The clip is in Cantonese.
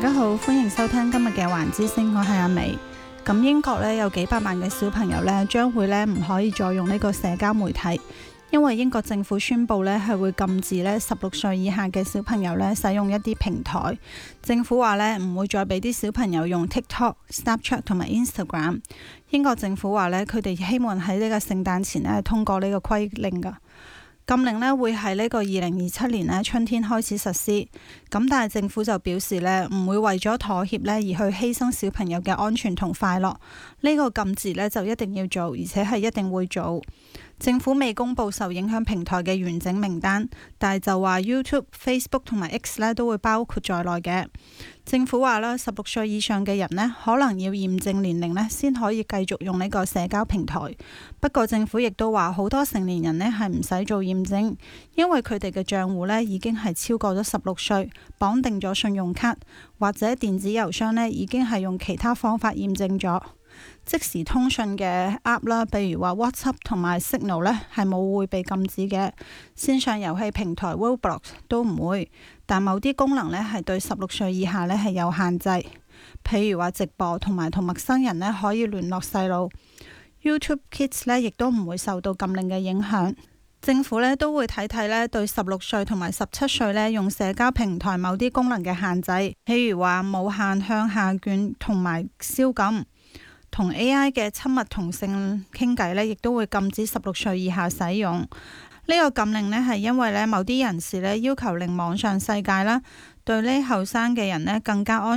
家好，歡迎收聽今日嘅環之聲，我係阿美。咁英國呢，有幾百萬嘅小朋友呢，將會呢唔可以再用呢個社交媒體，因為英國政府宣布呢係會禁止呢16歲以下嘅小朋友呢使用一啲平台。政府話呢唔會再俾啲小朋友用 TikTok、Snapchat 同埋 Instagram。英國政府話呢，佢哋希望喺呢個聖誕前呢通過呢個規令噶。禁令呢會喺呢個2027年呢春天開始實施，咁但係政府就表示呢唔會為咗妥協呢而去犧牲小朋友嘅安全同快樂。呢個禁止呢就一定要做，而且係一定會做。政府未公布受影響平台嘅完整名單，但係就話 YouTube、Facebook 同埋 X 呢都會包括在內嘅。政府話啦，16歲以上嘅人呢可能要驗證年齡呢先可以繼續用呢個社交平台。不過政府亦都話好多成年人呢係唔使做驗證，因為佢哋嘅賬戶呢已經係超過咗16歲，綁定咗信用卡或者電子郵箱呢已經係用其他方法驗證咗。即時通訊嘅 App 啦，譬如話 WhatsApp 同埋 Signal 呢係冇會被禁止嘅。線上遊戲平台 Roblox 都唔會，但某啲功能呢係對16歲以下呢係有限制，譬如話直播同埋同陌生人呢可以聯絡細路。YouTube Kids 呢亦都唔會受到禁令嘅影響。政府呢都會睇睇呢對16歲同埋17歲呢用社交平台某啲功能嘅限制，譬如話無限向下卷同埋宵禁。同 AI 嘅親密同性傾偈呢，亦都會禁止16歲以下使用。呢個禁令呢，係因為呢某啲人士呢要求令網上世界啦，對呢後生嘅人呢更加安